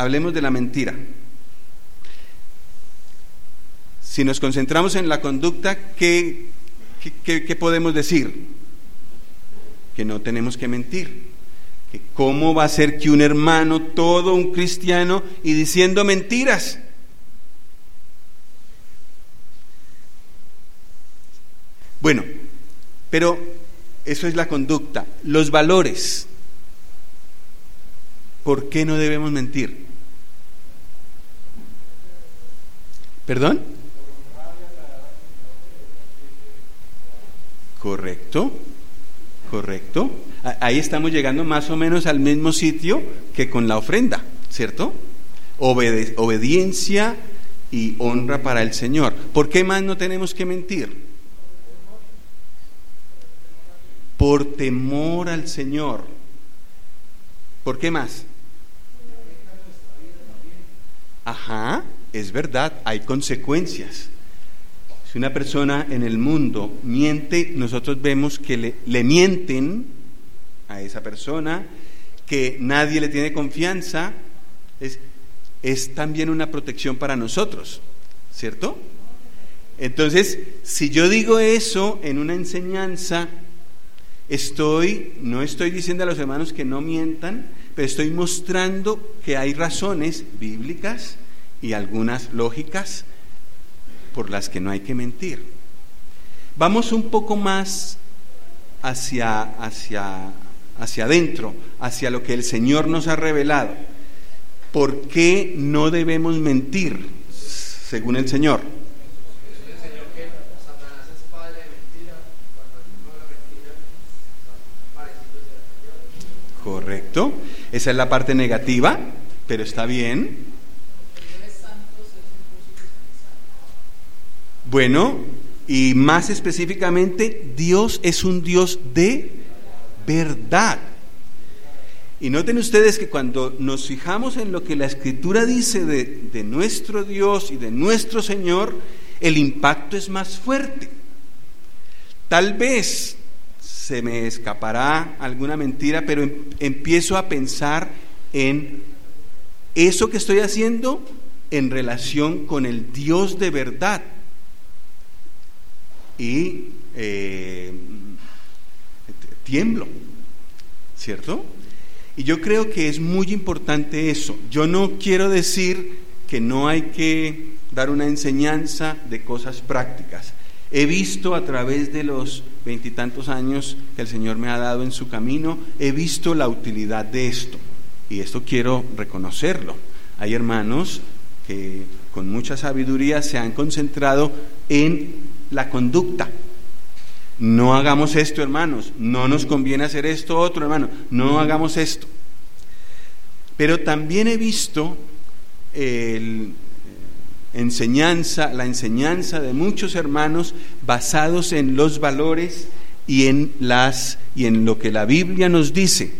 hablemos de la mentira. Si nos concentramos en la conducta, ¿qué podemos decir? Que no tenemos que mentir. Que ¿cómo va a ser que un hermano, todo un cristiano, y diciendo mentiras? Bueno, pero eso es la conducta. Los valores. ¿Por qué no debemos mentir? ¿Perdón? Correcto. Ahí estamos llegando más o menos al mismo sitio que con la ofrenda, ¿cierto? Obediencia y honra para el Señor. ¿Por qué más no tenemos que mentir? Por temor al Señor. ¿Por qué más? Ajá, es verdad, hay consecuencias. Si una persona en el mundo miente, nosotros vemos que le mienten a esa persona, que nadie le tiene confianza, es también una protección para nosotros, ¿cierto? Entonces, si yo digo eso en una enseñanza, no estoy diciendo a los hermanos que no mientan, pero estoy mostrando que hay razones bíblicas y algunas lógicas por las que no hay que mentir. Vamos un poco más hacia adentro, hacia lo que el Señor nos ha revelado. ¿Por qué no debemos mentir, según el Señor? Correcto, esa es la parte negativa, pero está bien. Bueno, y más específicamente, Dios es un Dios de verdad. Y noten ustedes que cuando nos fijamos en lo que la Escritura dice de nuestro Dios y de nuestro Señor, el impacto es más fuerte. Tal vez se me escapará alguna mentira, pero empiezo a pensar en eso que estoy haciendo en relación con el Dios de verdad. Y tiemblo, ¿cierto? Y yo creo que es muy importante eso. Yo no quiero decir que no hay que dar una enseñanza de cosas prácticas. He visto a través de los 20 y tantos años que el Señor me ha dado en su camino, he visto la utilidad de esto, y esto quiero reconocerlo. Hay hermanos que con mucha sabiduría se han concentrado en la conducta. No hagamos esto, hermanos, no nos conviene hacer esto otro, hermano, no hagamos esto. Pero también he visto la enseñanza de muchos hermanos basados en los valores y en lo que la Biblia nos dice.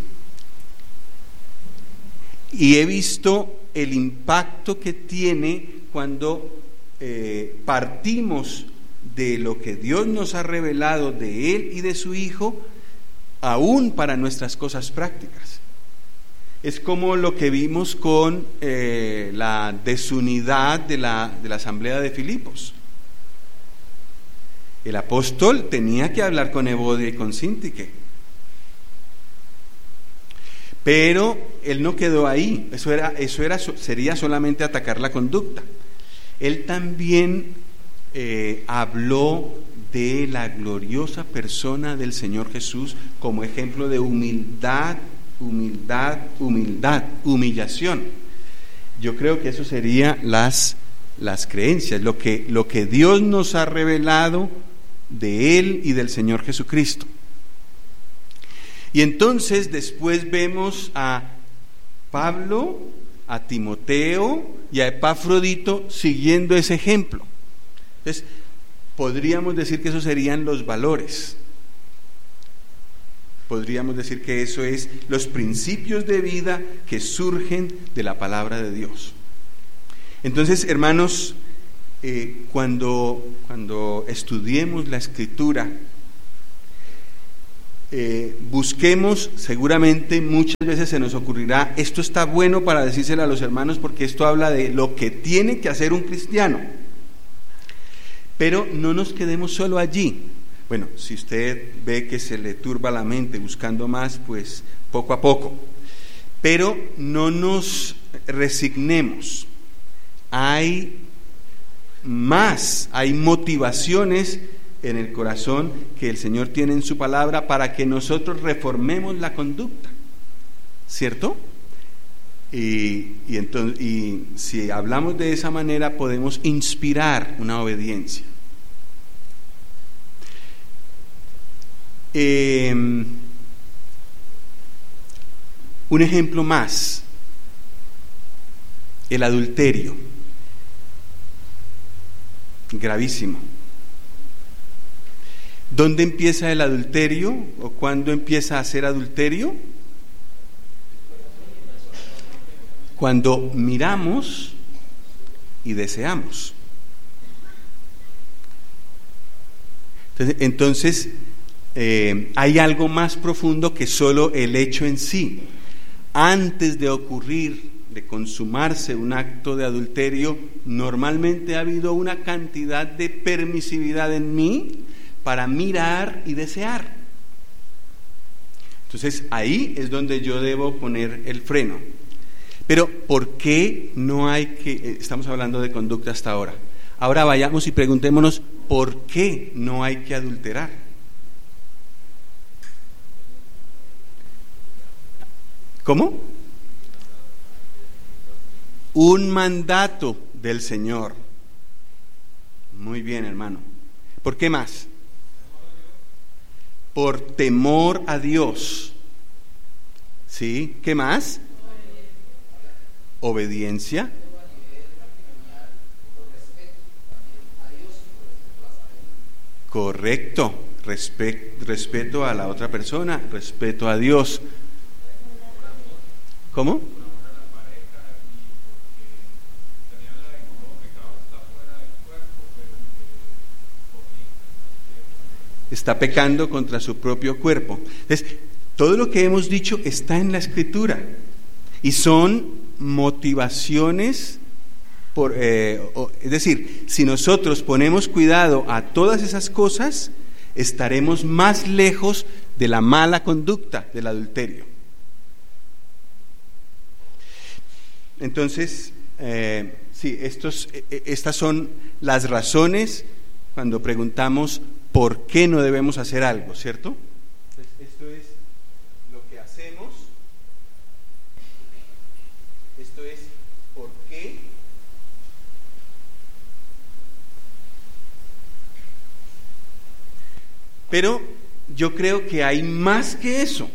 Y he visto el impacto que tiene cuando partimos de lo que Dios nos ha revelado de Él y de su Hijo, aún para nuestras cosas prácticas. Es como lo que vimos con la desunidad de la asamblea de Filipos. El apóstol tenía que hablar con Evodia y con Síntique, pero él no quedó ahí. Sería solamente atacar la conducta. Él también habló de la gloriosa persona del Señor Jesús como ejemplo de humillación. Yo creo que eso sería las creencias, lo que Dios nos ha revelado de Él y del Señor Jesucristo. Y entonces después vemos a Pablo, a Timoteo y a Epafrodito siguiendo ese ejemplo. Entonces, podríamos decir que esos serían los valores. Podríamos decir que eso es los principios de vida que surgen de la palabra de Dios. Entonces, hermanos, cuando estudiemos la Escritura, busquemos, seguramente muchas veces se nos ocurrirá, esto está bueno para decírselo a los hermanos porque esto habla de lo que tiene que hacer un cristiano. Pero no nos quedemos solo allí. Bueno, si usted ve que se le turba la mente buscando más, pues poco a poco. Pero no nos resignemos. Hay más, hay motivaciones en el corazón que el Señor tiene en su palabra para que nosotros reformemos la conducta, ¿cierto? Y si hablamos de esa manera podemos inspirar una obediencia. Un ejemplo más, el adulterio, gravísimo. ¿Dónde empieza el adulterio o cuándo empieza a ser adulterio? Cuando miramos y deseamos. Entonces hay algo más profundo que solo el hecho en sí. Antes de ocurrir, de consumarse un acto de adulterio, normalmente ha habido una cantidad de permisividad en mí para mirar y desear. Entonces ahí es donde yo debo poner el freno. Pero ¿por qué no hay que, estamos hablando de conducta hasta ahora? Ahora vayamos y preguntémonos, ¿por qué no hay que adulterar? ¿Cómo? Un mandato del Señor. Muy bien, hermano. ¿Por qué más? Por temor a Dios. ¿Sí? ¿Qué más? Obediencia. Correcto. Respeto a la otra persona, respeto a Dios. ¿Cómo? Está pecando contra su propio cuerpo. Entonces, todo lo que hemos dicho está en la Escritura y son motivaciones es decir, si nosotros ponemos cuidado a todas esas cosas, estaremos más lejos de la mala conducta del adulterio. Entonces, sí, estas son las razones cuando preguntamos por qué no debemos hacer algo, ¿cierto? Entonces, esto es lo que hacemos, esto es por qué. Pero yo creo que hay más que eso.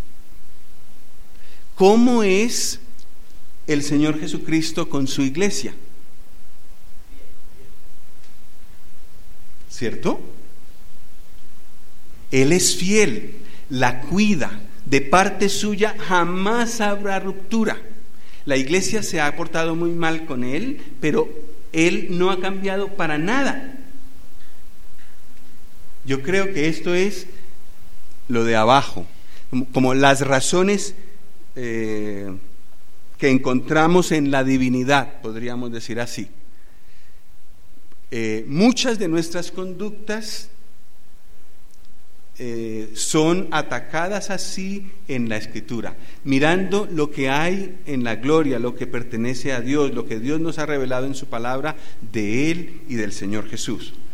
¿Cómo es el Señor Jesucristo con su iglesia? ¿Cierto? Él es fiel, la cuida, de parte suya jamás habrá ruptura. La iglesia se ha portado muy mal con él, pero él no ha cambiado para nada. Yo creo que esto es lo de abajo, como las razones que encontramos en la divinidad, podríamos decir así. Muchas de nuestras conductas son atacadas así en la Escritura, mirando lo que hay en la gloria, lo que pertenece a Dios, lo que Dios nos ha revelado en su palabra de Él y del Señor Jesús.